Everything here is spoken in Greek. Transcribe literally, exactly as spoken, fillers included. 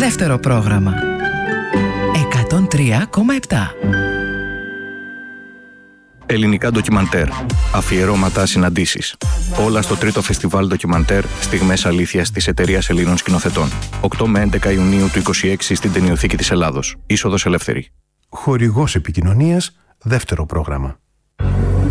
Δεύτερο πρόγραμμα εκατόν τρία κόμμα επτά. Ελληνικά ντοκιμαντέρ. Αφιερώματα, συναντήσεις. Όλα στο τρίτο φεστιβάλ ντοκιμαντέρ Στιγμές Αλήθειας της Εταιρείας Ελλήνων Σκηνοθετών. οκτώ με έντεκα Ιουνίου του είκοσι έξι στην Ταινιοθήκη της Ελλάδος. Είσοδος ελεύθερη. Χορηγός επικοινωνίας, δεύτερο πρόγραμμα.